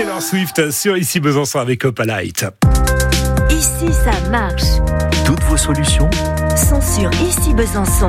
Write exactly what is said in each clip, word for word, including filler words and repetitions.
Taylor Swift sur Ici Besançon avec Opalite. Ici ça marche. Toutes vos solutions sont sur Ici Besançon.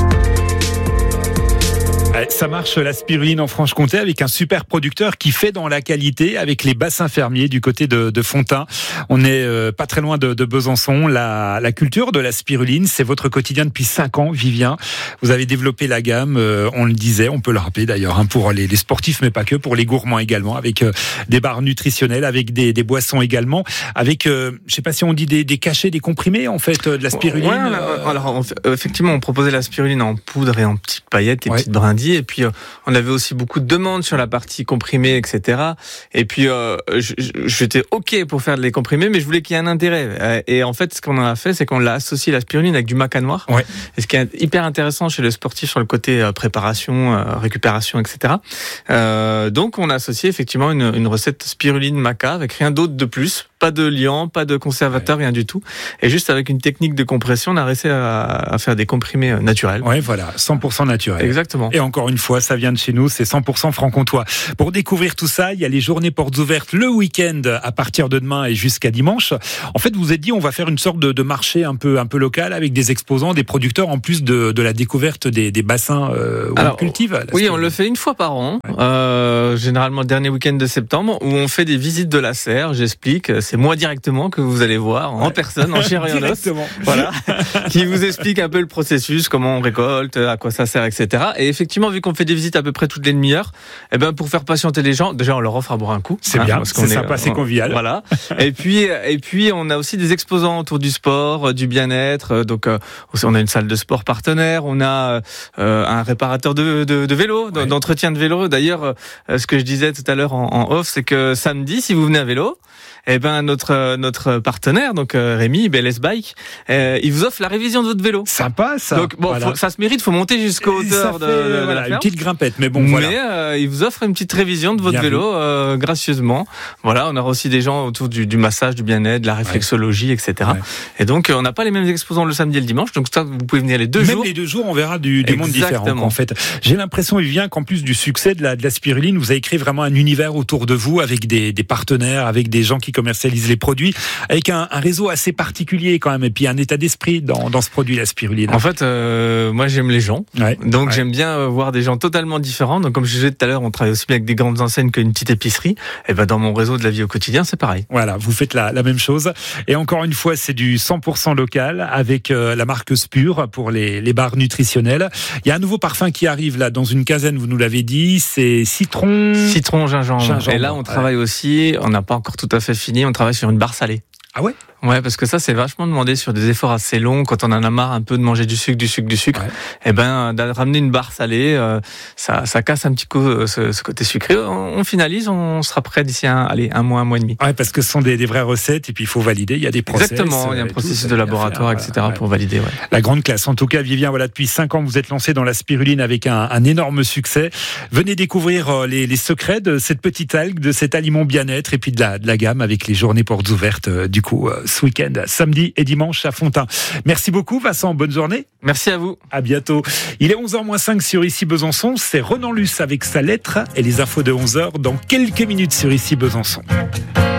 Ça marche la spiruline en Franche-Comté avec un super producteur qui fait dans la qualité avec les bassins fermiers du côté de, de Fontain. On est euh, pas très loin de, de Besançon. La, la culture de la spiruline, c'est votre quotidien depuis cinq ans, Vivien. Vous avez développé la gamme, euh, on le disait, on peut le rappeler d'ailleurs, hein, pour les, les sportifs, mais pas que, pour les gourmands également, avec euh, des barres nutritionnelles, avec des, des boissons également, avec, euh, je sais pas si on dit des, des cachets, des comprimés en fait, euh, de la spiruline. Ouais, euh... alors on, effectivement, on proposait la spiruline en poudre et en petites paillettes et ouais. petites brindilles. Et puis, euh, on avait aussi beaucoup de demandes sur la partie comprimée, et cetera. Et puis, euh, j'étais OK pour faire les comprimés, mais je voulais qu'il y ait un intérêt. Et en fait, ce qu'on a fait, c'est qu'on l'a associé la spiruline avec du maca noir. Ouais. Et ce qui est hyper intéressant chez le sportif sur le côté euh, préparation, euh, récupération, et cetera. Euh, donc, on a associé effectivement une, une recette spiruline maca avec rien d'autre de plus. Pas de liant, pas de conservateur, ouais. rien du tout. Et juste avec une technique de compression, on a réussi à, à faire des comprimés naturels. Ouais, voilà, cent pour cent naturel. Exactement. Et encore une fois, ça vient de chez nous, c'est cent pour cent franc-comtois. Pour découvrir tout ça, il y a les journées portes ouvertes le week-end à partir de demain et jusqu'à dimanche. En fait, vous vous êtes dit, on va faire une sorte de, de marché un peu, un peu local avec des exposants, des producteurs, en plus de, de la découverte des, des bassins euh, où Alors, on cultive. Oui, on le fait une fois par an, ouais. euh, généralement le dernier week-end de septembre, où on fait des visites de la serre. J'explique, c'est moi directement que vous allez voir en ouais. personne, en chair et en os. Voilà, qui vous explique un peu le processus, comment on récolte, à quoi ça sert, et cetera. Et effectivement, vu qu'on fait des visites à peu près toutes les demi-heures, eh ben pour faire patienter les gens, déjà on leur offre à boire un coup. C'est hein, bien, c'est sympa, c'est convivial. Voilà. Et puis et puis on a aussi des exposants autour du sport, du bien-être. Donc euh, on a une salle de sport partenaire, on a euh, un réparateur de, de, de vélo, ouais. d'entretien de vélo. D'ailleurs, euh, ce que je disais tout à l'heure en, en off, c'est que samedi, si vous venez à vélo, eh ben notre notre partenaire donc euh, Rémi B L S Bike, euh, il vous offre la révision de votre vélo. Sympa ça. Donc bon, voilà. faut, ça se mérite, faut monter jusqu'aux hauteurs de, de, de voilà, la une petite grimpette, mais bon mais, voilà. Mais euh, il vous offre une petite révision de votre bien vélo euh, gracieusement. Voilà, on aura aussi des gens autour du, du massage, du bien-être, de la réflexologie, ouais. et cetera. Ouais. Et donc on n'a pas les mêmes exposants le samedi et le dimanche. Donc ça, vous pouvez venir les deux Même jours. Même les deux jours, on verra du, du monde différent. En fait, j'ai l'impression, Vivien, qu'en plus du succès de la, de la spiruline, vous avez créé vraiment un univers autour de vous avec des, des partenaires, avec des gens qui commercialisent les produits. Avec un, un réseau assez particulier quand même, et puis un état d'esprit dans, dans ce produit, la spiruline. En fait, euh, moi j'aime les gens, ouais, donc ouais. j'aime bien voir des gens totalement différents. Donc comme je disais tout à l'heure, on travaille aussi bien avec des grandes enseignes qu'une petite épicerie. Et ben dans mon réseau de la vie au quotidien, c'est pareil. Voilà, vous faites la, la même chose. Et encore une fois, c'est du cent pour cent local avec euh, la marque Spur pour les, les barres nutritionnelles. Il y a un nouveau parfum qui arrive là dans une quinzaine, vous nous l'avez dit, c'est citron... Citron, gingembre. gingembre. Et là, on ouais. travaille aussi, on n'a pas encore tout à fait fini, on travaille sur une barre salée. Ah ouais? Ouais, parce que ça, c'est vachement demandé sur des efforts assez longs. Quand on en a marre un peu de manger du sucre, du sucre, du sucre, ouais. eh ben, de ramener une barre salée, euh, ça, ça casse un petit coup euh, ce, ce côté sucré. On, on finalise, on sera prêt d'ici un, allez, un mois, un mois et demi. Ouais, parce que ce sont des, des vraies recettes et puis il faut valider. Il y a des process. Exactement, il y a un processus de laboratoire, faire, et cetera, ouais. pour valider. Ouais. La grande classe. En tout cas, Vivien, voilà, depuis cinq ans, vous êtes lancé dans la spiruline avec un, un énorme succès. Venez découvrir les, les secrets de cette petite algue, de cet aliment bien-être et puis de la, de la gamme avec les journées portes ouvertes, euh, du coup, euh, ce week-end, samedi et dimanche à Fontain. Merci beaucoup, Vincent. Bonne journée. Merci à vous. À bientôt. Il est onze heures moins cinq sur Ici Besançon. C'est Renan Luce avec sa lettre et les infos de onze heures dans quelques minutes sur Ici Besançon.